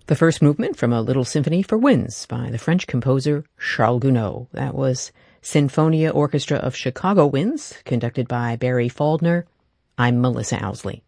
The first movement from a Little Symphony for Winds by the French composer Charles Gounod. That was Sinfonia Orchestra of Chicago Winds, conducted by Barry Faulkner. I'm Melissa Owsley.